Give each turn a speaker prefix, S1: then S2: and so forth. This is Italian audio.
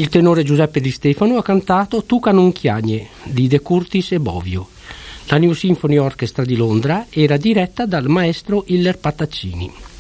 S1: Il tenore Giuseppe Di Stefano ha cantato Tu ca non chiagne di De Curtis e Bovio. La New Symphony Orchestra di Londra era diretta dal maestro Hiller Pataccini.